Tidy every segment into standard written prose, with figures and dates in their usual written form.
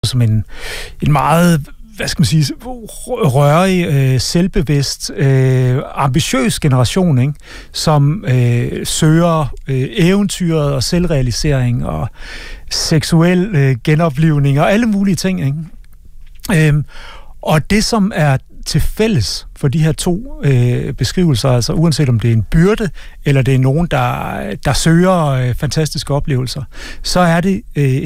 som en meget, hvad skal man sige, rørig, selvbevidst, ambitiøs generation, ikke? Som søger eventyret og selvrealisering og seksuel genoplivning og alle mulige ting, ikke? Og det, som er til fælles for de her to beskrivelser, altså uanset om det er en byrde, eller det er nogen, der søger fantastiske oplevelser, så er det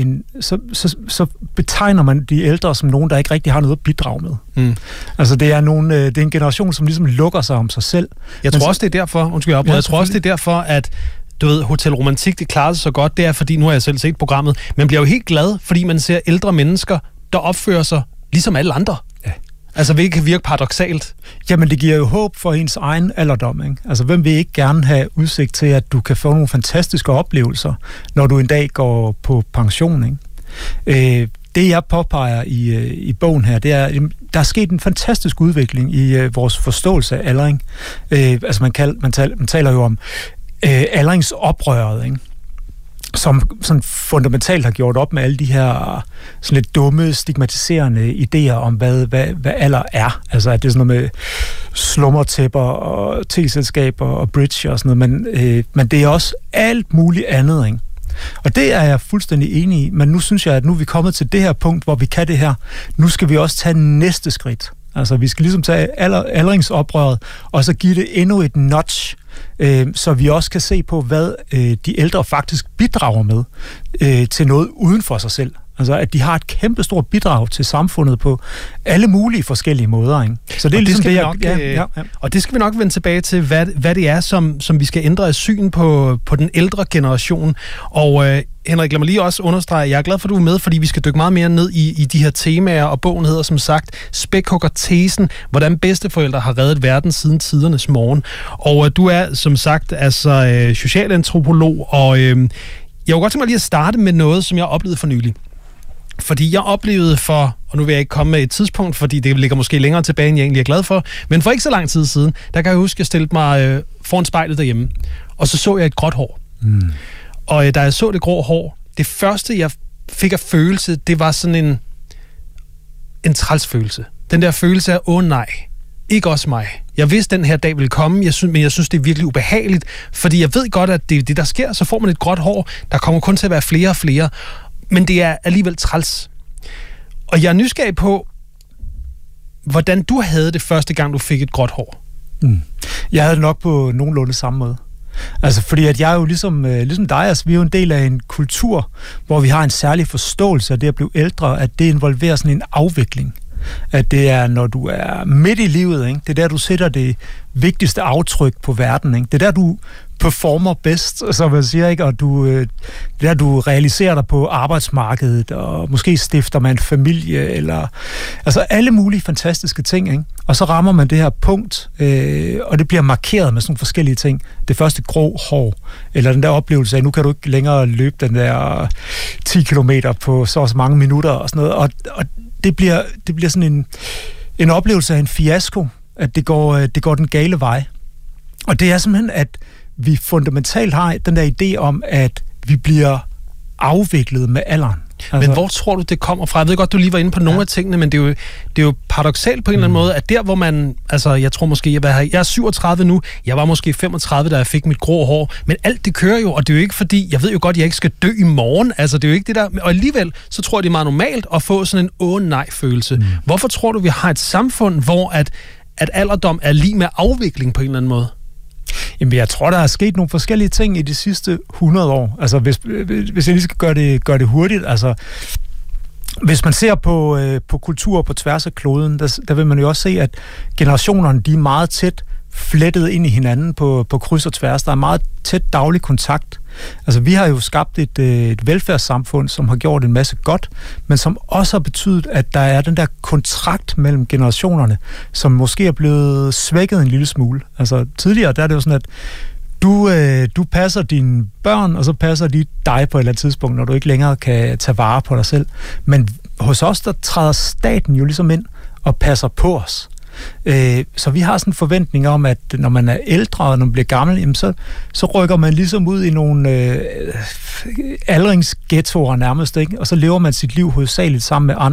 så betegner man de ældre som nogen, der ikke rigtig har noget at bidrage med. Mm. Altså det er en generation, som ligesom lukker sig om sig selv. Jeg tror også, det er derfor, at du ved, Hotel Romantik, det klarer sig så godt, det er fordi, nu har jeg selv set programmet, man bliver jo helt glad, fordi man ser ældre mennesker, der opfører sig ligesom alle andre. Ja. Altså, hvilket kan virke paradoksalt. Jamen, det giver jo håb for ens egen alderdom, ikke? Altså, hvem vil ikke gerne have udsigt til, at du kan få nogle fantastiske oplevelser, når du en dag går på pension, ikke? Det, jeg påpeger i bogen her, det er, der er sket en fantastisk udvikling i vores forståelse af aldring. Altså, man taler jo om aldringsoprøret, ikke? Som sådan fundamentalt har gjort op med alle de her sådan lidt dumme, stigmatiserende idéer om, hvad alder er. Altså, at det er sådan noget med slummertæpper og te-selskaber og bridge og sådan noget, men det er også alt muligt andet, ikke? Og det er jeg fuldstændig enig i, men nu synes jeg, at nu er vi kommet til det her punkt, hvor vi kan det her. Nu skal vi også tage næste skridt. Altså, vi skal ligesom tage aldringsoprøret, og så give det endnu et notch, så vi også kan se på, hvad de ældre faktisk bidrager med til noget uden for sig selv. Altså, at de har et kæmpestort bidrag til samfundet på alle mulige forskellige måder, ikke? Så det er ligesom det, Og det skal vi nok vende tilbage til, hvad det er, som vi skal ændre af syn på den ældre generation. Og Henrik, lad mig lige også understrege, jeg er glad for, at du er med, fordi vi skal dykke meget mere ned i de her temaer, og bogen hedder som sagt Spækhugger-tesen, hvordan bedsteforældre har reddet verden siden tidernes morgen. Og du er som sagt altså socialantropolog, og jeg kunne godt tænke mig lige at starte med noget, som jeg oplevede for nylig. Fordi jeg oplevede og nu vil jeg ikke komme med et tidspunkt, fordi det ligger måske længere tilbage, end jeg egentlig er glad for, men for ikke så lang tid siden, der kan jeg huske, at jeg stillede mig foran spejlet derhjemme, og så jeg et gråt hår. Mm. Og da jeg så det grå hår, det første, jeg fik af følelse, det var sådan en trælsfølelse. Den der følelse af, nej, ikke også mig. Jeg vidste, den her dag ville komme, men jeg synes, det er virkelig ubehageligt, fordi jeg ved godt, at det er det, der sker, så får man et gråt hår, der kommer kun til at være flere og flere, men det er alligevel træls. Og jeg er nysgerrig på, hvordan du havde det første gang, du fik et gråt hår. Mm. Jeg havde det nok på nogenlunde samme måde. Altså, fordi at jeg er jo ligesom dig, altså, vi er jo en del af en kultur, hvor vi har en særlig forståelse af det at blive ældre, at det involverer sådan en afvikling. At det er, når du er midt i livet, ikke? Det er der, du sætter det vigtigste aftryk på verden, ikke? Det er der, du performer bedst, som man siger, ikke? Og det er der, du realiserer dig på arbejdsmarkedet, og måske stifter man en familie, eller altså alle mulige fantastiske ting, ikke? Og så rammer man det her punkt, og det bliver markeret med sådan forskellige ting. Det første grå hår, eller den der oplevelse af, nu kan du ikke længere løbe den der 10 kilometer på så mange minutter, og sådan noget, og det bliver sådan en oplevelse af en fiasko, at det går den gale vej. Og det er simpelthen, at vi fundamentalt har den der idé om, at vi bliver afviklet med alderen. Altså, men hvor tror du, det kommer fra? Jeg ved godt, du lige var inde på nogle af tingene, men det er jo paradoksalt på en eller anden måde, at der, hvor man, altså jeg tror måske, jeg er 37 nu, jeg var måske 35, da jeg fik mit grå hår, men alt det kører jo, og det er jo ikke fordi, jeg ved jo godt, jeg ikke skal dø i morgen, altså det er jo ikke det der, og alligevel, så tror jeg, det er meget normalt at få sådan en nej-følelse. Hvorfor tror du, vi har et samfund, hvor at alderdom er lig med afvikling på en eller anden måde? Jamen, jeg tror, der er sket nogle forskellige ting i de sidste 100 år. Altså, hvis jeg lige skal gøre det hurtigt, altså, hvis man ser på kultur på tværs af kloden, der vil man jo også se, at generationerne, de er meget tæt flettet ind i hinanden på kryds og tværs. Der er meget tæt daglig kontakt. Altså, vi har jo skabt et velfærdssamfund, som har gjort en masse godt, men som også har betydet, at der er den der kontrakt mellem generationerne, som måske er blevet svækket en lille smule. Altså, tidligere, der er det jo sådan, at du passer dine børn, og så passer de dig på et eller andet tidspunkt, når du ikke længere kan tage vare på dig selv. Men hos os, der træder staten jo ligesom ind og passer på os. Så vi har sådan en forventning om, at når man er ældre, og når man bliver gammel, jamen så rykker man ligesom ud i nogle aldringsghettoer nærmest, ikke? Og så lever man sit liv hovedsageligt sammen med andre.